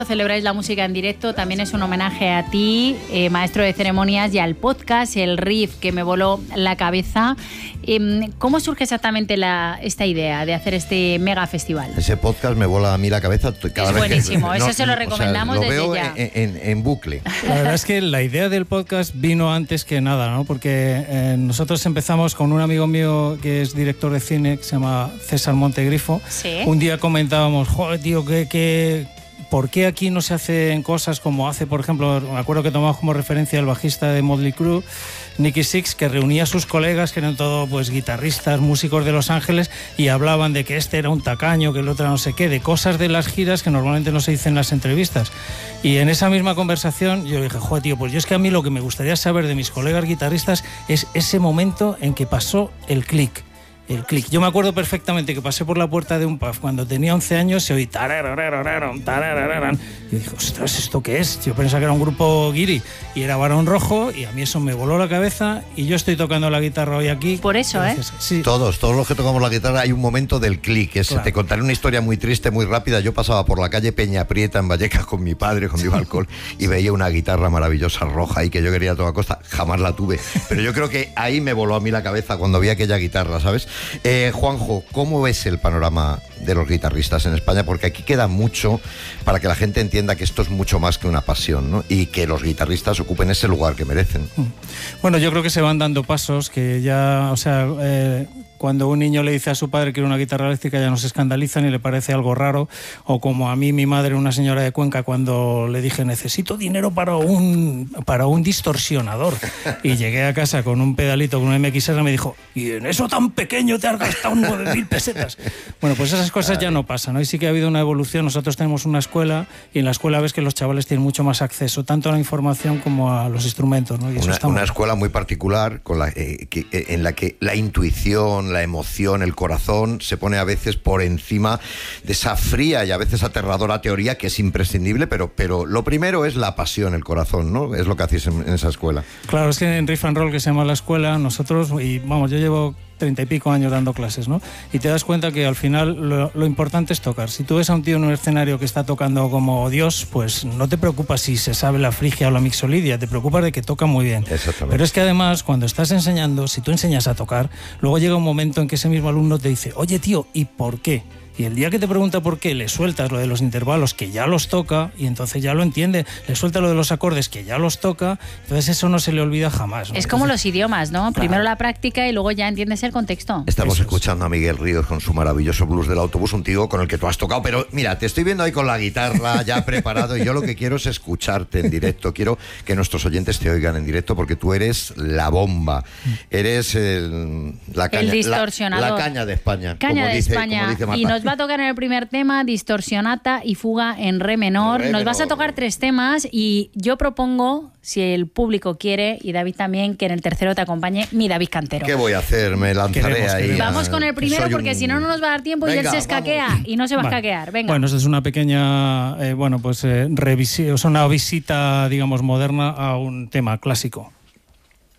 Celebráis la música en directo, también es un homenaje a ti, maestro de ceremonias, y al podcast, el riff que me voló la cabeza. ¿Cómo surge exactamente esta idea de hacer este mega festival? Ese podcast me vola a mí la cabeza cada es vez buenísimo, que, eso se lo recomendamos, o sea, lo desde veo ya. En bucle. La verdad es que la idea del podcast vino antes que nada, ¿no? Porque nosotros empezamos con un amigo mío que es director de cine, que se llama César Montegrifo. ¿Sí? Un día comentábamos, joder, tío, ¿por qué aquí no se hacen cosas como hace, por ejemplo, me acuerdo que tomamos como referencia el bajista de Motley Crue, Nicky Six, que reunía a sus colegas, que eran todos pues guitarristas, músicos de Los Ángeles, y hablaban de que este era un tacaño, que el otro no sé qué, de cosas de las giras que normalmente no se dicen en las entrevistas. Y en esa misma conversación yo le dije, joder, tío, pues yo es que a mí lo que me gustaría saber de mis colegas guitarristas es ese momento en que pasó el click. El click. Yo me acuerdo perfectamente que pasé por la puerta de un pub cuando tenía 11 años, se oí tarararararan, tararararan. Y dije, ostras, ¿esto qué es? Yo pensaba que era un grupo guiri y era Barón Rojo, y a mí eso me voló la cabeza, y yo estoy tocando la guitarra hoy aquí. Por eso, gracias. Sí. Todos los que tocamos la guitarra hay un momento del clic. Claro. Te contaré una historia muy triste, muy rápida. Yo pasaba por la calle Peña Prieta en Vallecas con mi padre, con mi alcohol, y veía una guitarra maravillosa roja y que yo quería a toda costa. Jamás la tuve, pero yo creo que ahí me voló a mí la cabeza cuando vi aquella guitarra, ¿sabes? Juanjo, ¿cómo ves el panorama de los guitarristas en España? Porque aquí queda mucho para que la gente entienda que esto es mucho más que una pasión, ¿no? Y que los guitarristas ocupen ese lugar que merecen. Bueno, yo creo que se van dando pasos, que ya, o sea, cuando un niño le dice a su padre que quiere una guitarra eléctrica ya no se escandalizan y le parece algo raro, o como a mí mi madre, una señora de Cuenca, cuando le dije necesito dinero para un distorsionador, y llegué a casa con un pedalito, con un MXR, me dijo, ¿y en eso tan pequeño te has gastado 9.000 pesetas? Bueno, pues esas cosas ya no pasan, ¿no? Y sí que ha habido una evolución. Nosotros tenemos una escuela, y en la escuela ves que los chavales tienen mucho más acceso tanto a la información como a los instrumentos, ¿no? Y eso una escuela muy particular en la que la intuición, la emoción, el corazón se pone a veces por encima de esa fría y a veces aterradora teoría que es imprescindible, pero lo primero es la pasión, el corazón, ¿no? Es lo que hacéis en esa escuela. Claro, es que en Riff and Roll, que se llama la escuela, nosotros, y vamos, yo llevo 30 y pico años dando clases, ¿no? Y te das cuenta que al final lo importante es tocar. Si tú ves a un tío en un escenario que está tocando como Dios, pues no te preocupas si se sabe la frigia o la mixolidia, te preocupas de que toca muy bien. Exactamente. Pero es que además, cuando estás enseñando, si tú enseñas a tocar, luego llega un momento en que ese mismo alumno te dice, oye tío, ¿y por qué? Y el día que te pregunta por qué, le sueltas lo de los intervalos, que ya los toca, y entonces ya lo entiende, le suelta lo de los acordes, que ya los toca, entonces eso no se le olvida jamás, ¿no? Es como los idiomas, ¿no? Claro. Primero la práctica y luego ya entiendes el contexto. Estamos Eso es. escuchando a Miguel Ríos con su maravilloso blues del autobús, un tío con el que tú has tocado, pero mira, te estoy viendo ahí con la guitarra ya preparado, y yo lo que quiero es escucharte en directo. Quiero que nuestros oyentes te oigan en directo, porque tú eres la bomba, eres la caña, el distorsionador. la caña de España. Caña como de dice, España. como dice Marta. Y nos va a tocar en el primer tema Distorsionata y Fuga en Re menor. Nos vas a tocar 3 temas, y yo propongo, si el público quiere y David también, que en el tercero te acompañe mi David Cantero. ¿Qué voy a hacer? Me lanzaré ahí. Vamos con el primero, porque si no, no nos va a dar tiempo. Venga, y él se escaquea, vamos. y no se va a Vale. escaquear. Venga. Bueno, eso es una pequeña, una visita, digamos, moderna a un tema clásico.